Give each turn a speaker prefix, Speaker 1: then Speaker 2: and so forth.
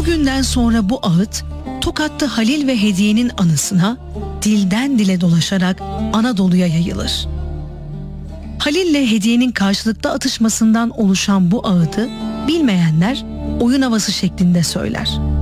Speaker 1: günden sonra bu ağıt Tokatlı Halil ve Hediye'nin anısına dilden dile dolaşarak Anadolu'ya yayılır. Halil ile Hediye'nin karşılıklı atışmasından oluşan bu ağıtı bilmeyenler oyun havası şeklinde söyler.